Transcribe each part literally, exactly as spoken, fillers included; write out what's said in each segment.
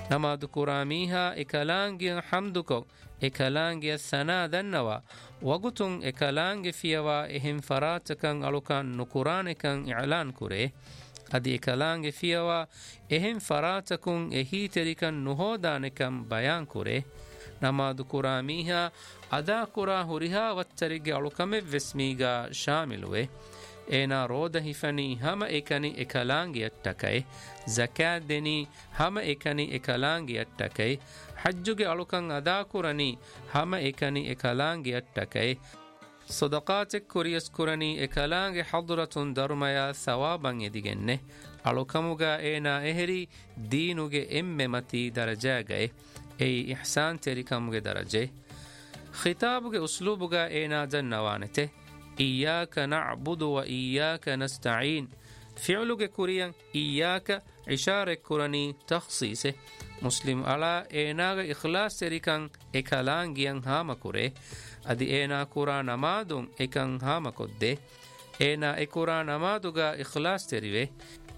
نماد كراميها إكالانجي حمدكو إكالانجي الثنا دنوا وقتن إكالانجي فيوا إهم فراتكن ألوكان نكرانكن إعلان كره أدي إكالانجي فيوا إهم فراتكن إهي تريكن نهودانكن بيان كره نماد كراميها أدا كرا هريها واتريق ألوكم وسميغا شاملوه اینا روده هفنی همه ایکنی اکلانگی اتکای زکات دنی همه ایکنی اکلانگی اتکای حجوگی علوکن ادا کرنی همه ایکنی اکلانگی اتکای صدقات کریس کرنی اکلانگی حضرتون درمیا ثوابن یدیگنه علوکموگا اینا اهری دینوگه اممتی درجه گئے ای احسان تریکموگه درجه خطابوگه اسلوبوگا اینا جنوانته إياك نعبد وإياك نستعين فعلك كوريان إياك عشارة كوراني تخصيصه مسلم على إيناغ إخلاص تريكان إكالانجيان هاما كوري أدي إينا كورا نمادون إكان هاما كده إينا إكورا نمادوغا إخلاص تريوه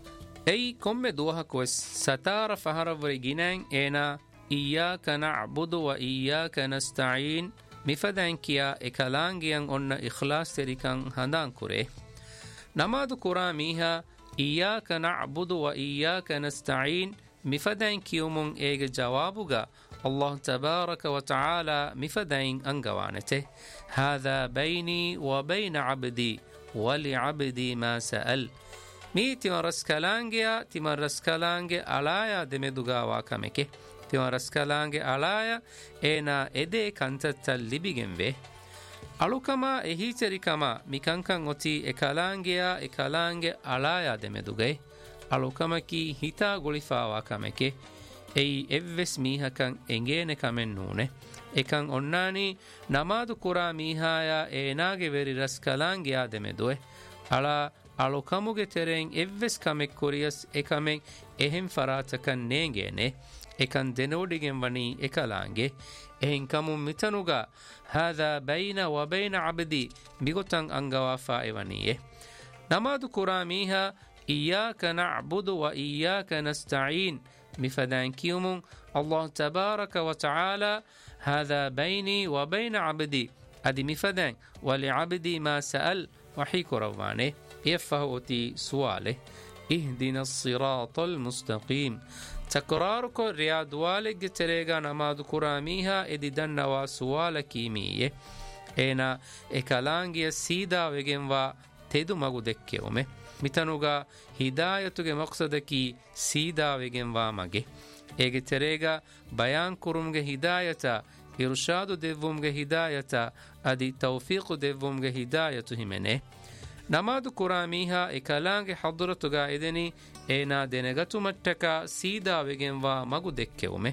أي كم دوها كويس ستار فهر ورغينان إينا إياك نعبد وإياك نستعين مفدن كيا إكالانجيان أن إخلاص تريكان هندان كوري نماد كورا ميها إياك نعبد وإياك نستعين مفدن كيومون إيج جوابوغا الله تبارك وتعالى مفدن أنغوانته هذا بيني وبين عبدي ولعبدي ما سأل مي تمرس كالانجيا تمرس كالانجي علايا دمدوغا واكامكي تمرس كالانجي علايا إينا إدي كانتت لبيجنوه ألوكما إهيتريكما ميكانكان أتي إكالانجيا إكالانجي علايا دمدوغي ألوكما كي هيتا غوليفا واكامكي أي إفس ميهاكان إنجين كامن نونه إكان أناني نماد كورا ميهايا إيناغي وري رس كالانجيا دمدوه على ألوكاموغي ترين إفس كامك كورياس إكامن إهم فراتكان نينجينه إكان دنوديجن وني إكالانجي إهن كمون متنوغا هذا بين وبين عبدي بيغتان أنغوا فائوانيه نماد كراميها إياك نعبد وإياك نستعين مفدان كيومون الله تبارك وتعالى هذا بيني وبين عبدي أدي مفدان ولعبدي ما سأل وحيك روانه يفهوتي سواله اهدنا الصراط المستقيم تكرارك رياض والك تريغا نماد كراميها ادي دنوا سوال كيمية اينا اكالانجي سيدا وگنوا تيدو مغو دكيومه متنوغا هدايتوغي مقصدكي سيدا وگنوا مگه ايگه تريغا بيان كرمگه هدايتا ارشاد ديومگه هدايتا ادي توفيق ديومگه هدايتو همنه نماد كراميها إكالانج حضرتو قائدني إينا دينغتو متكا سيدا وگنوا مغو دكيومه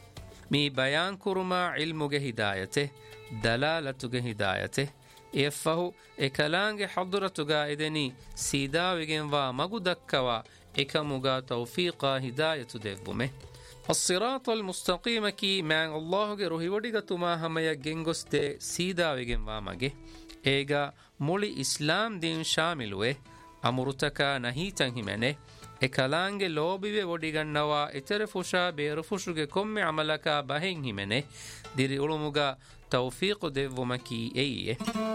مي بيان كرما علموغ هدايته دلالتوغ هدايته إفهو إكالانج حضرتو قائدني سيدا وگنوا مغو دكوا إكاموغا توفيقا هدايتو ديومه الصراط المستقيم كي مع الله روحي وديغتما هميا گنگوسته سيدا وگنوا مغه ایگا مولی اسلام دین شامل وے امرتکا نہیتن ہمنے اکلانگے لوبیوے وڈیگنوا اتر فشا بیر فشوگے کم عملکا بہن ہمنے دیری علمگا توفیق دیومکی ایئے